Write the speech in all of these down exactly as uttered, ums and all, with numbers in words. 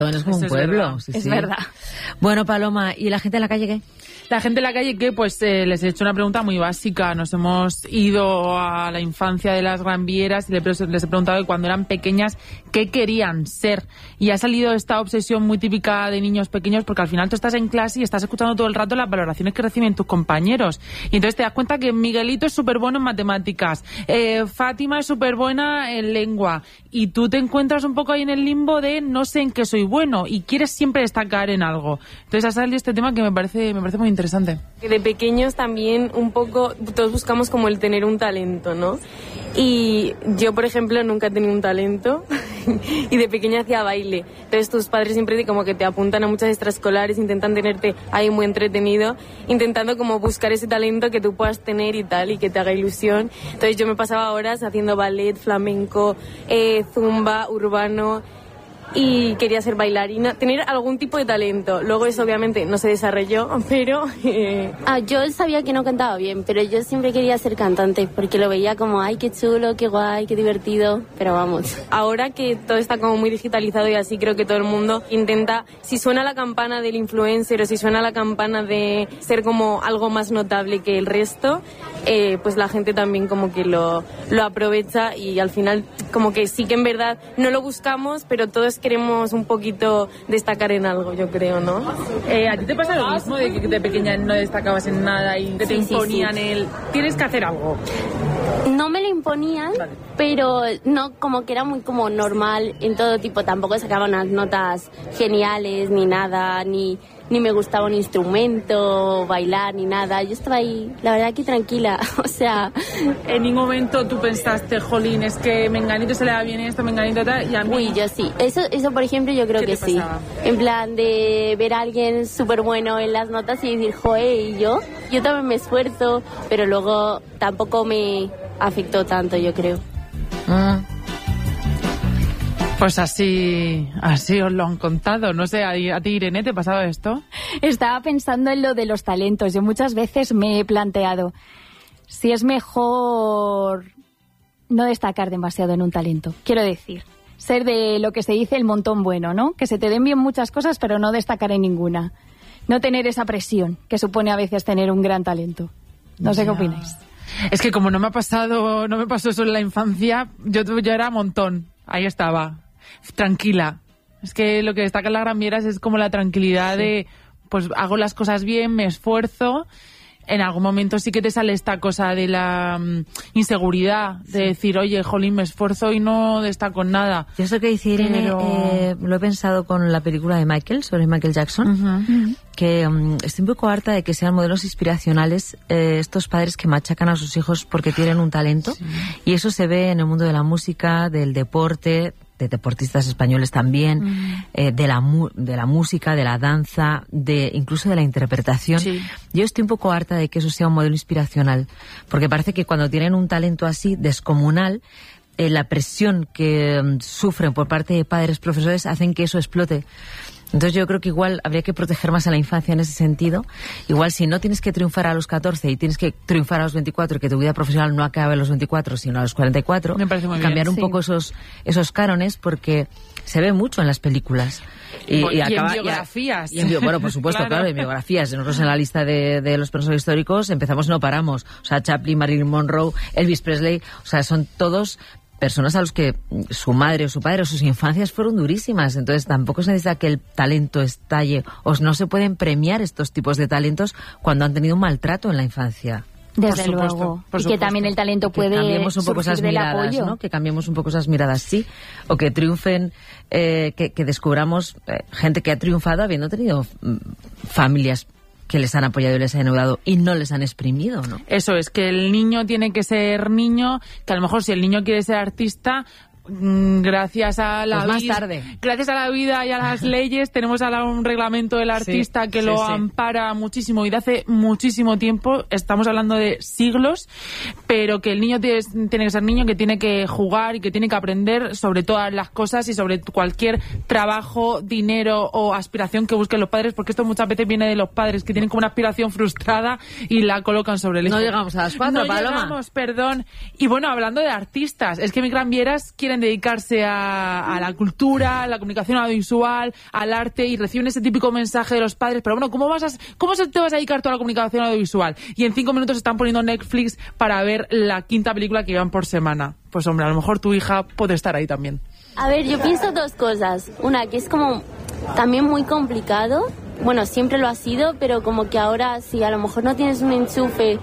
Es como un pueblo. Sí, es sí. verdad. Bueno, Paloma, ¿y la gente en la calle qué? La gente en la calle que pues eh, les he hecho una pregunta muy básica. Nos hemos ido a la infancia de las Gran Vieras y les he preguntado que cuando eran pequeñas qué querían ser. Y ha salido esta obsesión muy típica de niños pequeños, porque al final tú estás en clase y estás escuchando todo el rato las valoraciones que reciben tus compañeros. Y entonces te das cuenta que Miguelito es súper bueno en matemáticas, eh, Fátima es súper buena en lengua, y tú te encuentras un poco ahí en el limbo de no sé en qué soy bueno y quieres siempre destacar en algo. Entonces ha salido este tema que me parece, me parece muy interesante. De pequeños también un poco todos buscamos como el tener un talento, ¿no? Y yo, por ejemplo, nunca he tenido un talento y de pequeña hacía baile. Entonces tus padres siempre como que te apuntan a muchas extraescolares, intentan tenerte ahí muy entretenido, intentando como buscar ese talento que tú puedas tener y tal, y que te haga ilusión. Entonces yo me pasaba horas haciendo ballet, flamenco, eh, zumba, urbano, y quería ser bailarina, tener algún tipo de talento. Luego eso obviamente no se desarrolló, pero... Eh... Ah, yo sabía que no cantaba bien, pero yo siempre quería ser cantante, porque lo veía como, ay, qué chulo, qué guay, qué divertido, pero vamos. Ahora que todo está como muy digitalizado y así, creo que todo el mundo intenta, si suena la campana del influencer o si suena la campana de ser como algo más notable que el resto, eh, pues la gente también como que lo, lo aprovecha, y al final como que sí que en verdad no lo buscamos, pero todos queremos un poquito destacar en algo, yo creo, ¿no? Eh, ¿A ti te pasa lo mismo de que de pequeña no destacabas en nada y que te sí, imponían sí, sí. el... Tienes que hacer algo? No me lo imponían, vale. Pero no, como que era muy como normal en todo tipo. Tampoco sacaba unas notas geniales ni nada, ni... ni me gustaba un instrumento, bailar, ni nada. Yo estaba ahí, la verdad, que tranquila. O sea... ¿En ningún momento tú pensaste, jolín, es que Menganito se le da bien esto, Menganito tal, y a mí... Uy, yo sí. Eso, eso por ejemplo, yo creo que sí. En plan de ver a alguien súper bueno en las notas y decir, joe, ¿y yo? Yo también me esfuerzo, pero luego tampoco me afectó tanto, yo creo. Mm. Pues así, así os lo han contado. No sé, ¿a, a ti, Irene, te pasaba esto? Estaba pensando en lo de los talentos. Yo muchas veces me he planteado si es mejor no destacar demasiado en un talento. Quiero decir, ser de lo que se dice el montón bueno, ¿no? Que se te den bien muchas cosas, pero no destacar en ninguna. No tener esa presión que supone a veces tener un gran talento. No sé ya. qué opináis. Es que como no me ha pasado, no me pasó eso en la infancia, yo, yo era montón. Ahí estaba. Tranquila. Es que lo que destaca en las Gran Vieras es como la tranquilidad, sí, de pues hago las cosas bien, me esfuerzo. En algún momento sí que te sale esta cosa de la um, inseguridad, de sí, decir, oye, jolín, me esfuerzo y no destaco en nada. Yo eso que dice Irene, pero... eh, lo he pensado con la película de Michael, sobre Michael Jackson, uh-huh. que um, estoy un poco harta de que sean modelos inspiracionales eh, estos padres que machacan a sus hijos porque tienen un talento, sí, y eso se ve en el mundo de la música, del deporte, de deportistas españoles también, uh-huh. eh, de la mu- de la música, de la danza, de incluso de la interpretación. Sí. Yo estoy un poco harta de que eso sea un modelo inspiracional, porque parece que cuando tienen un talento así descomunal, eh, la presión que um, sufren por parte de padres, profesores, hacen que eso explote. Entonces yo creo que igual habría que proteger más a la infancia en ese sentido. Igual si no tienes que triunfar a los catorce y tienes que triunfar a los veinticuatro, y que tu vida profesional no acabe a los veinticuatro sino a los cuarenta y cuatro, me parece muy cambiar bien, un sí. poco esos esos cánones, porque se ve mucho en las películas. Y, y, y acaba, en biografías. Y en, bueno, por supuesto, claro, claro en biografías. Nosotros en la lista de, de los personajes históricos empezamos, no paramos. O sea, Chaplin, Marilyn Monroe, Elvis Presley, o sea, son todos personas a los que su madre o su padre o sus infancias fueron durísimas. Entonces tampoco se necesita que el talento estalle, o no se pueden premiar estos tipos de talentos cuando han tenido un maltrato en la infancia. Desde por supuesto, luego. por y supuesto. Que también el talento puede que cambiemos un poco esas miradas, ¿no? Que cambiemos un poco esas miradas, sí. O que triunfen, eh, que, que descubramos eh, gente que ha triunfado habiendo tenido mm, familias que les han apoyado y les han ayudado y no les han exprimido, ¿no? Eso es, que el niño tiene que ser niño, que a lo mejor si el niño quiere ser artista, gracias a la pues más vida, tarde. gracias a la vida y a las leyes tenemos ahora un reglamento del artista, sí, que sí, lo sí. ampara muchísimo, y de hace muchísimo tiempo, estamos hablando de siglos, pero que el niño tiene, tiene que ser niño, que tiene que jugar y que tiene que aprender sobre todas las cosas y sobre cualquier trabajo, dinero o aspiración que busquen los padres, porque esto muchas veces viene de los padres que tienen como una aspiración frustrada y la colocan sobre el hijo. No llegamos a las cuatro, no Paloma. llegamos, perdón. Y bueno, hablando de artistas, es que mi Gran Vieras quiere quieren dedicarse a, a la cultura, a la comunicación audiovisual, al arte, y reciben ese típico mensaje de los padres, pero bueno, ¿cómo vas a, cómo te vas a dedicar tú a la comunicación audiovisual? Y en cinco minutos están poniendo Netflix para ver la quinta película que llevan por semana. Pues hombre, a lo mejor tu hija puede estar ahí también. A ver, yo pienso dos cosas. Una, que es como también muy complicado. Bueno, siempre lo ha sido, pero como que ahora, si a lo mejor no tienes un enchufe,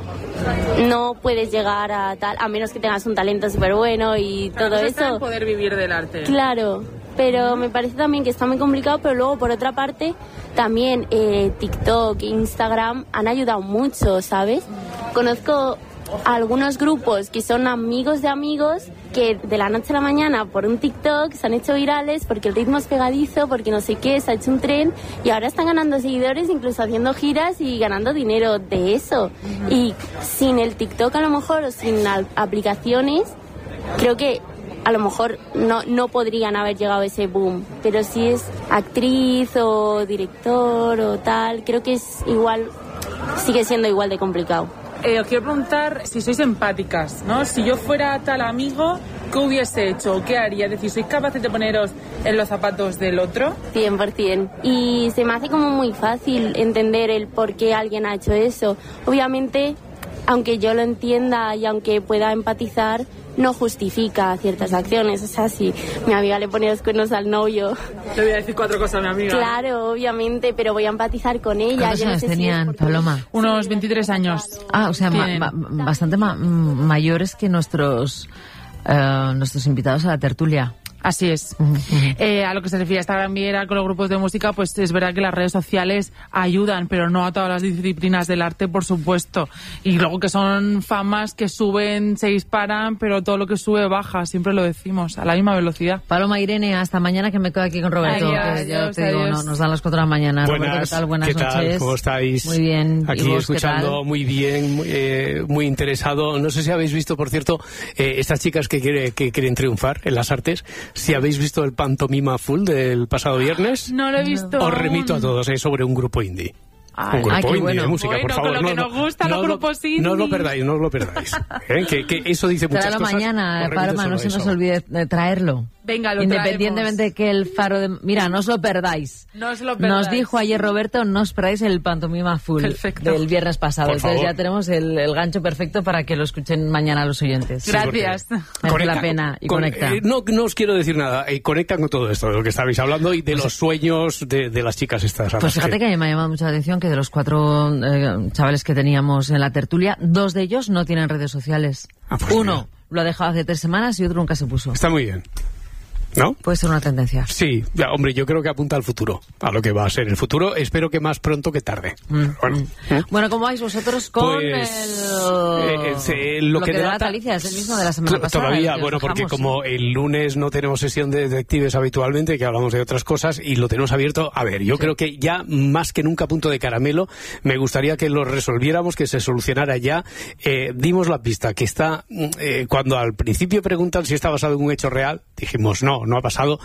no puedes llegar a tal, a menos que tengas un talento súper bueno y todo eso. eso. Es poder vivir del arte. Claro, pero me parece también que está muy complicado, pero luego, por otra parte, también eh, TikTok, Instagram han ayudado mucho, ¿sabes? Conozco algunos grupos que son amigos de amigos que de la noche a la mañana por un TikTok se han hecho virales porque el ritmo es pegadizo, porque no sé qué, se ha hecho un tren y ahora están ganando seguidores, incluso haciendo giras y ganando dinero de eso. Uh-huh. Y sin el TikTok a lo mejor, o sin a- aplicaciones, creo que a lo mejor no, no podrían haber llegado a ese boom. Pero si es actriz o director o tal, creo que es igual, sigue siendo igual de complicado. Eh, os quiero preguntar si sois empáticas, ¿no? Si yo fuera tal amigo, ¿qué hubiese hecho? ¿Qué haría? Es decir, ¿sois capaces de poneros en los zapatos del otro? cien por ciento. Y se me hace como muy fácil entender el por qué alguien ha hecho eso. Obviamente, aunque yo lo entienda y aunque pueda empatizar, no justifica ciertas acciones. O sea, si mi amiga le pone los cuernos al novio... Le voy a decir cuatro cosas a mi amiga. Claro, obviamente, pero voy a empatizar con ella. ¿Cuántos años tenían, Paloma? Unos veintitrés años. Ah, o sea, ma- ma- bastante ma- mayores que nuestros, uh, nuestros invitados a la tertulia. Así es. Uh-huh. Eh, a lo que se refiere a esta gran viera con los grupos de música, pues es verdad que las redes sociales ayudan, pero no a todas las disciplinas del arte, por supuesto. Y luego que son famas que suben, se disparan, pero todo lo que sube baja, siempre lo decimos, a la misma velocidad. Paloma, Irene, hasta mañana, que me quedo aquí con Roberto. Adiós, que ya adiós, te digo, adiós. no, nos dan las cuatro de la mañana. Buenas, Roberto, ¿qué tal? Buenas ¿qué tal? noches. ¿Cómo estáis? Muy bien. ¿Y Aquí vos, escuchando qué tal? muy bien, muy, eh, muy interesado. No sé si habéis visto, por cierto, eh, estas chicas que, quiere, que quieren triunfar en las artes, si habéis visto el Pantomima Full del pasado viernes. No lo he visto. Os remito a todos, es sobre un grupo indie. Ay, un grupo ay, qué indie bueno. de música, Bueno, por favor. con lo no, que no, nos gustan no los lo- grupos indie. No os lo perdáis, no os lo perdáis. ¿Eh? Que, que eso dice muchas Tráelo cosas. mañana, Os remito Paloma, solo no a se nos eso. olvide de traerlo. Venga, lo Independientemente traemos. de que el faro de... Mira, no os lo perdáis. No os lo perdáis. Nos dijo ayer Roberto, no os perdáis el Pantomima Full Perfecto. del viernes pasado. Por Entonces favor. ya tenemos el, el gancho perfecto para que lo escuchen mañana los oyentes. Sí, Gracias. porque Merece la pena y con- conecta. eh, no, no os quiero decir nada. Eh, conectan con todo esto de lo que estabais hablando y de los sueños de, de las chicas estas. a Pues las fíjate que a mí me ha llamado mucho la atención que de los cuatro eh, chavales que teníamos en la tertulia, dos de ellos no tienen redes sociales. Ah, pues Uno mira. lo ha dejado hace tres semanas y otro nunca se puso. Está muy bien. ¿No? Puede ser una tendencia. Sí, ya, hombre, yo creo que apunta al futuro, a lo que va a ser el futuro. Espero que más pronto que tarde. Mm, Bueno, mm. ¿eh? Bueno, ¿cómo vais vosotros con Pues, el... eh, eh, lo lo que que delata- delata Alicia? Es el mismo de la semana T- pasada. Todavía, el que bueno, os porque dejamos, como ¿sí? el lunes no tenemos sesión de detectives habitualmente, que hablamos de otras cosas, y lo tenemos abierto, a ver, yo Sí. creo que ya más que nunca punto de caramelo, me gustaría que lo resolviéramos, que se solucionara ya. Eh, dimos la pista, que está, eh, cuando al principio preguntan si está basado en un hecho real, dijimos no, no ha pasado.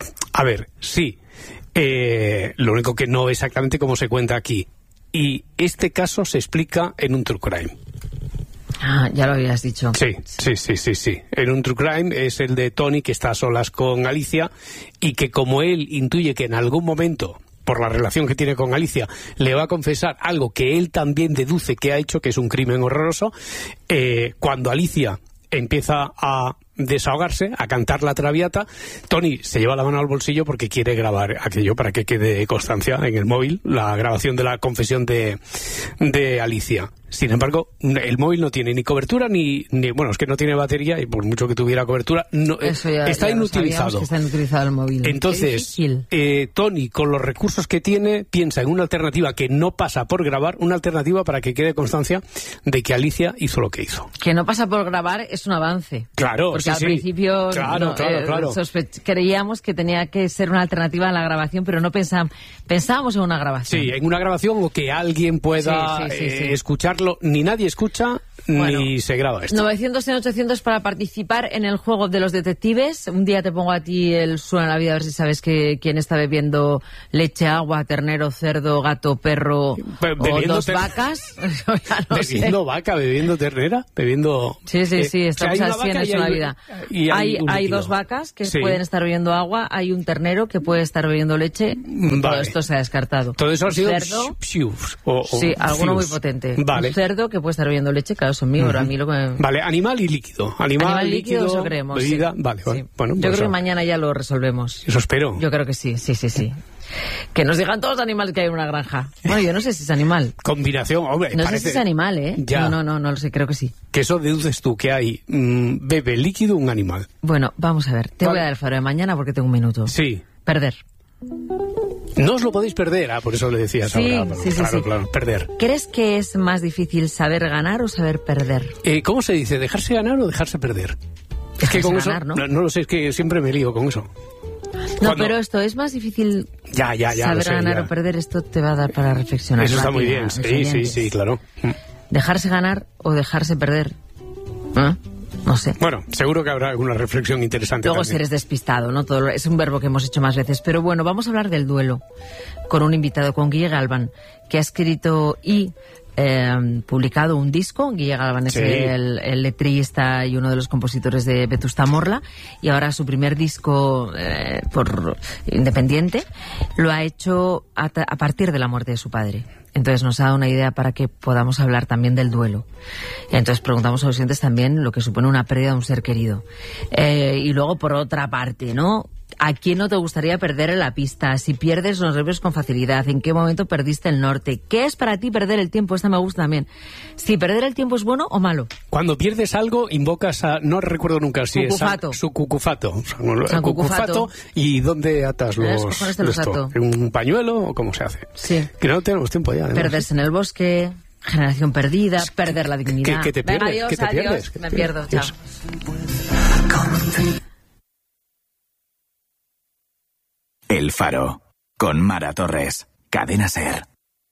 A ver, sí, eh, lo único que no exactamente como se cuenta aquí. Y este caso se explica en un true crime. Ah, ya lo habías dicho. Sí, sí, sí, sí, sí. En un true crime es el de Tony, que está a solas con Alicia y que como él intuye que en algún momento, por la relación que tiene con Alicia, le va a confesar algo que él también deduce que ha hecho, que es un crimen horroroso, eh, cuando Alicia empieza a desahogarse, a cantar la Traviata, Tony se lleva la mano al bolsillo porque quiere grabar aquello para que quede constancia en el móvil, la grabación de la confesión de, de Alicia. Sin embargo, el móvil no tiene ni cobertura ni, ni, bueno, es que no tiene batería y por mucho que tuviera cobertura, no, Eso ya, está ya lo sabíamos, inutilizado. que está inutilizado el móvil. Qué Entonces, difícil. eh, Tony, con los recursos que tiene, piensa en una alternativa que no pasa por grabar, una alternativa para que quede constancia de que Alicia hizo lo que hizo. Que no pasa por grabar es un avance. Claro, Porque sí, al sí. principio Claro, no, claro, eh, claro. sospe- creíamos que tenía que ser una alternativa a la grabación, pero no pensábamos, pensábamos en una grabación. Sí, en una grabación o que alguien pueda Sí, sí, sí, eh, sí. escucharlo. Ni nadie escucha, Bueno, ni se graba esto. novecientos en ochocientos para participar en el juego de los detectives. Un día te pongo a ti el suena la vida a ver si sabes que quién está bebiendo leche, agua, ternero, cerdo, gato, perro o dos ter... vacas. no bebiendo sé. vaca, bebiendo ternera, bebiendo... Sí, sí, sí, estamos eh, así en eso la vida. Y hay, hay, hay dos vacas que sí. pueden estar bebiendo agua, hay un ternero que puede estar bebiendo leche. Vale. Todo esto se ha descartado. Todo eso ha sido... Cerdo, psius, o, o sí, alguno fius. muy potente. Vale. Un cerdo que puede estar bebiendo leche, claro, son míos, uh-huh. a mí lo que... Vale, animal y líquido. Animal, animal líquido, líquido, eso creemos. Bebida, sí. vale, vale. Sí. Bueno, yo pues creo eso. que mañana ya lo resolvemos. Eso espero. Yo creo que sí, sí, sí, sí. Que nos digan todos los animales que hay en una granja. Bueno, yo no sé si es animal. Combinación, hombre, No parece... sé si es animal, ¿eh? Ya. No, no, no, no lo sé, creo que sí. Que eso deduces tú, que hay mm, bebe líquido un animal. Bueno, vamos a ver. Te vale. voy a dar el faro de mañana porque tengo un minuto. Sí. Perder. No os lo podéis perder, ah, por eso le decías sí, ahora. Sí, sí, claro, sí. claro, perder. ¿Crees que es más difícil saber ganar o saber perder? Eh, ¿Cómo se dice? ¿Dejarse ganar o dejarse perder? Dejarse es que con ganar, eso, ¿no? ¿no? No lo sé, es que siempre me lío con eso. No, Cuando... pero esto es más difícil ya, ya, ya, saber sé, ganar ya. o perder. Esto te va a dar para reflexionar. Eso está rápida, muy bien, sí, sí, sí, claro. ¿Dejarse ganar o dejarse perder? ¿Eh? No sé. Bueno, seguro que habrá alguna reflexión interesante. Luego también. si eres despistado, ¿no? Todo, es un verbo que hemos hecho más veces. Pero bueno, vamos a hablar del duelo con un invitado, con Guille Galván, que ha escrito y eh, publicado un disco. Guille Galván es sí. el, el letrista y uno de los compositores de Vetusta Morla, y ahora su primer disco eh, por independiente lo ha hecho a, a partir de la muerte de su padre. Entonces nos ha dado una idea para que podamos hablar también del duelo. Entonces preguntamos a los oyentes también lo que supone una pérdida de un ser querido. Eh, y luego, por otra parte, ¿no? ¿A quién no te gustaría perder en la pista? Si pierdes los nervios con facilidad, ¿en qué momento perdiste el norte? ¿Qué es para ti perder el tiempo? Esta me gusta también. Si perder el tiempo es bueno o malo. Cuando pierdes algo, invocas a... No recuerdo nunca si cucufato. es... Su cucufato. San Cucufato. ¿Y dónde atas los... los los esto? ¿En un pañuelo o cómo se hace? Sí. Que no tenemos tiempo ya. Además. Perderse en el bosque... Generación perdida, perder la dignidad. ¿Qué, qué te pierdes? Venga, adiós, ¿Qué te adiós. pierdes? ¿Qué Me te pierdo, chao. El Faro, con Mara Torres, Cadena SER.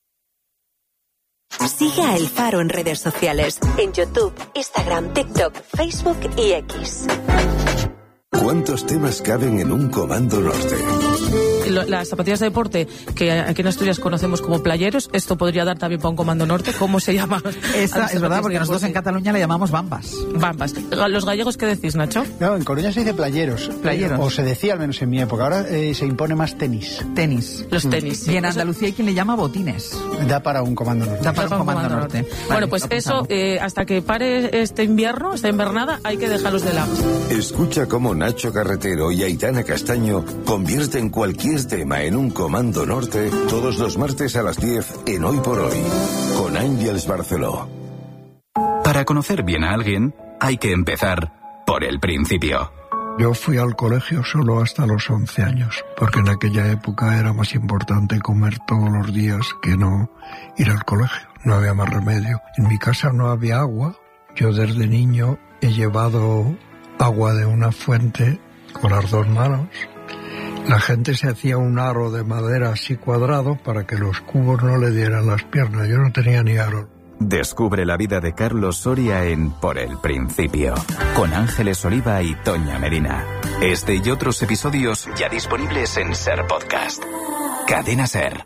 Sigue a El Faro en redes sociales, en YouTube, Instagram, TikTok, Facebook y X. ¿Cuántos temas caben en un Comando Norte? Las zapatillas de deporte, que aquí en Asturias conocemos como playeros, esto podría dar también para un Comando Norte. ¿Cómo se llama? Esa es verdad, porque nosotros en Cataluña le llamamos bambas. Bambas. ¿Los gallegos qué decís, Nacho? No, en Coruña se dice playeros. Playeros. O se decía al menos en mi época. Ahora eh, se impone más tenis. Tenis. Los tenis. Sí. Y en Andalucía hay quien le llama botines. Da para un Comando Norte. Da para un Comando Norte. Vale, bueno, pues eso, eh, hasta que pare este invierno, esta invernada, hay que dejarlos de lado. Escucha cómo Nacho Carretero y Aitana Castaño convierten cualquier tema en un Comando Norte todos los martes a las diez en Hoy por Hoy, con Ángeles Barceló. Para conocer bien a alguien, hay que empezar por el principio. Yo fui al colegio solo hasta los once años, porque en aquella época era más importante comer todos los días que no ir al colegio. No había más remedio. En mi casa no había agua. Yo desde niño he llevado agua de una fuente con las dos manos. La gente se hacía un aro de madera así cuadrado para que los cubos no le dieran las piernas. Yo no tenía ni aro. Descubre la vida de Carlos Soria en Por el Principio, con Ángeles Oliva y Toña Medina. Este y otros episodios ya disponibles en SER Podcast. Cadena SER.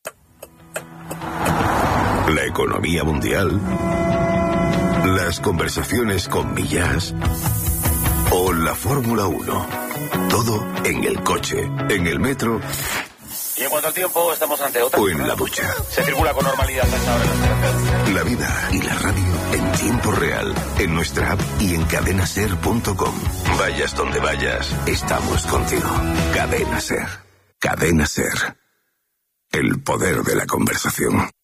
La economía mundial, las conversaciones con Millás o la Fórmula uno. Todo en el coche, en el metro. Y en cuanto al tiempo, estamos ante otra. O en la ducha. Se circula con normalidad a esta hora en la estación. La vida y la radio en tiempo real, en nuestra app y en cadena ser punto com. Vayas donde vayas, estamos contigo. Cadena SER. Cadena SER. El poder de la conversación.